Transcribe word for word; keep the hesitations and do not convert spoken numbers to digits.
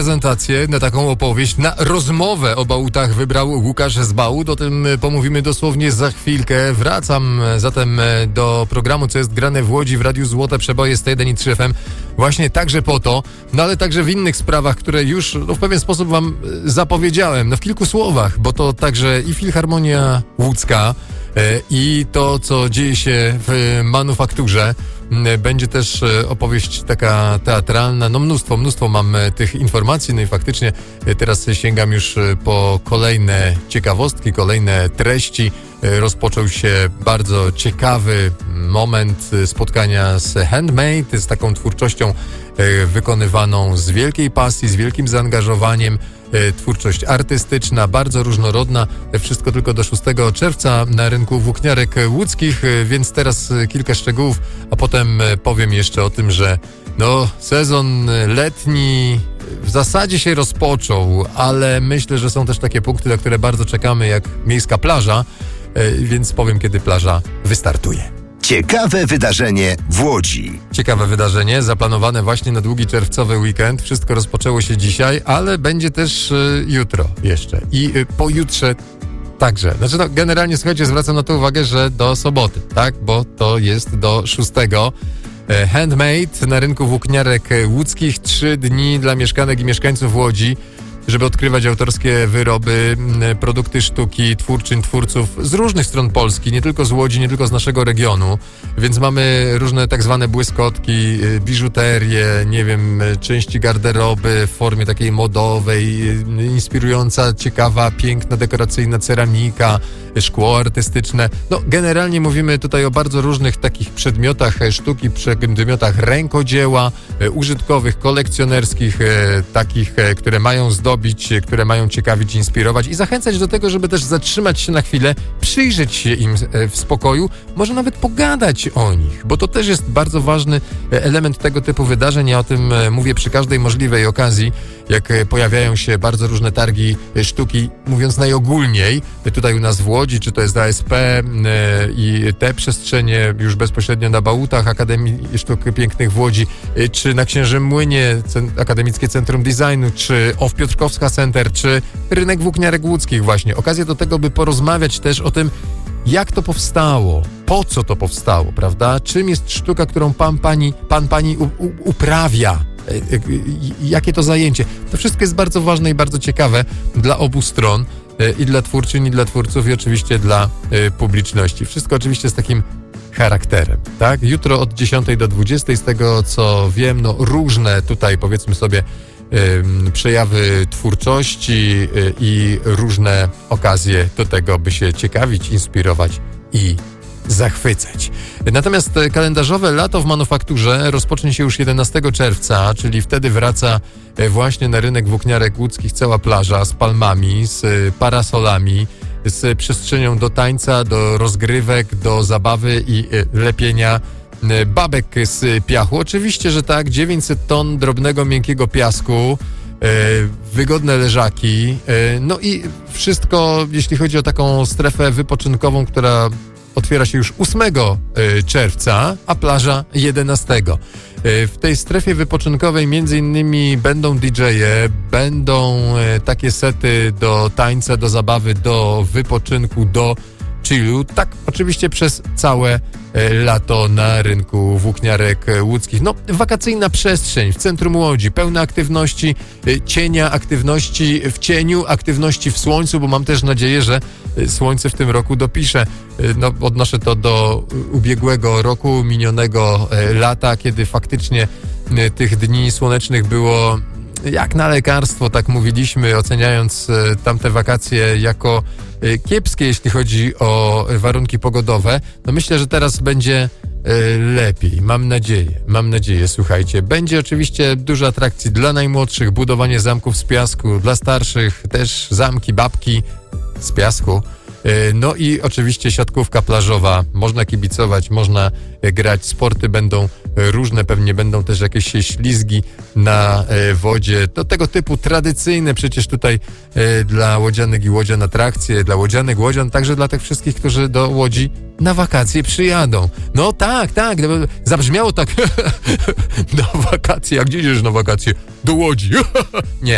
prezentację, na taką opowieść, na rozmowę o Bałutach wybrał Łukasz z Bałut. O tym pomówimy dosłownie za chwilkę. Wracam zatem do programu, co jest grane w Łodzi w Radiu Złote Przeboje sto jeden i trzy F M. Właśnie także po to, no ale także w innych sprawach, które już no, w pewien sposób wam zapowiedziałem. No w kilku słowach, bo to także i Filharmonia Łódzka, i to, co dzieje się w manufakturze. Będzie też opowieść taka teatralna. No mnóstwo, mnóstwo mam tych informacji. No i faktycznie teraz sięgam już po kolejne ciekawostki, kolejne treści. Rozpoczął się bardzo ciekawy moment spotkania z Handmade, z taką twórczością wykonywaną z wielkiej pasji, z wielkim zaangażowaniem. Twórczość artystyczna, bardzo różnorodna. Wszystko tylko do szóstego czerwca na rynku włókniarek łódzkich, więc teraz kilka szczegółów, a potem powiem jeszcze o tym, że no, sezon letni w zasadzie się rozpoczął, ale myślę, że są też takie punkty, na które bardzo czekamy, jak miejska plaża, więc powiem, kiedy plaża wystartuje. Ciekawe wydarzenie w Łodzi. Ciekawe wydarzenie, zaplanowane właśnie na długi czerwcowy weekend. Wszystko rozpoczęło się dzisiaj, ale będzie też y, jutro jeszcze i y, pojutrze także. Znaczy no, generalnie, słuchajcie, zwracam na to uwagę, że do soboty, tak? Bo to jest do szóstego. Handmade na rynku włókniarek łódzkich. Trzy dni dla mieszkanek i mieszkańców Łodzi, żeby odkrywać autorskie wyroby, produkty sztuki, twórczyń, twórców z różnych stron Polski, nie tylko z Łodzi, nie tylko z naszego regionu, więc mamy różne tak zwane błyskotki, biżuterię, nie wiem, części garderoby w formie takiej modowej, inspirująca, ciekawa, piękna, dekoracyjna ceramika, szkło artystyczne. No, generalnie mówimy tutaj o bardzo różnych takich przedmiotach sztuki, przedmiotach rękodzieła, użytkowych, kolekcjonerskich, takich, które mają zdobić, które mają ciekawić, inspirować i zachęcać do tego, żeby też zatrzymać się na chwilę, przyjrzeć się im w spokoju, może nawet pogadać o nich, bo to też jest bardzo ważny element tego typu wydarzeń. Ja o tym mówię przy każdej możliwej okazji, jak pojawiają się bardzo różne targi sztuki, mówiąc najogólniej, tutaj u nas w Łodzi, czy to jest A S P i te przestrzenie już bezpośrednio na Bałutach, Akademii Sztuk Pięknych w Łodzi, czy na Księżym Młynie, Akademickie Centrum Designu, czy O W Piotrkowska Center, czy Rynek Włókniarek Łódzkich właśnie. Okazja do tego, by porozmawiać też o tym, jak to powstało, po co to powstało, prawda? Czym jest sztuka, którą pan, pani, pan, pani u, u, uprawia? Jakie to zajęcie? To wszystko jest bardzo ważne i bardzo ciekawe dla obu stron, i dla twórczyń, i dla twórców, i oczywiście dla publiczności. Wszystko oczywiście z takim charakterem, tak? Jutro od dziesiątej do dwudziestej, z tego co wiem, no różne tutaj, powiedzmy sobie, Yy, przejawy twórczości yy, i różne okazje do tego, by się ciekawić, inspirować i zachwycać. Natomiast kalendarzowe lato w manufakturze rozpocznie się już jedenastego czerwca, czyli wtedy wraca właśnie na rynek włókniarek łódzkich cała plaża z palmami, z parasolami, z przestrzenią do tańca, do rozgrywek, do zabawy i lepienia babek z piachu. Oczywiście, że tak, dziewięćset ton drobnego, miękkiego piasku, e, wygodne leżaki, e, no i wszystko, jeśli chodzi o taką strefę wypoczynkową, która otwiera się już ósmego czerwca, a plaża jedenastego. W tej strefie wypoczynkowej między innymi będą didżeje, będą takie sety do tańca, do zabawy, do wypoczynku, do chillu. Tak oczywiście przez całe lato na rynku włókniarek łódzkich. No, wakacyjna przestrzeń w centrum Łodzi, pełna aktywności cienia, aktywności w cieniu, aktywności w słońcu, bo mam też nadzieję, że słońce w tym roku dopisze. No, odnoszę to do ubiegłego roku, minionego lata, kiedy faktycznie tych dni słonecznych było jak na lekarstwo, tak mówiliśmy, oceniając tamte wakacje jako kiepskie, jeśli chodzi o warunki pogodowe. No myślę, że teraz będzie lepiej. Mam nadzieję. Mam nadzieję, słuchajcie. Będzie oczywiście dużo atrakcji dla najmłodszych, budowanie zamków z piasku, dla starszych też zamki, babki z piasku. No i oczywiście siatkówka plażowa. Można kibicować, można grać. Sporty będą różne, pewnie będą też jakieś ślizgi na wodzie. To tego typu tradycyjne przecież tutaj dla łodzianek i łodzian atrakcje, dla łodzianek, łodzian, także dla tych wszystkich, którzy do Łodzi na wakacje przyjadą. No tak, tak, zabrzmiało tak na wakacje. A gdzie idziesz na wakacje? Do Łodzi. Nie.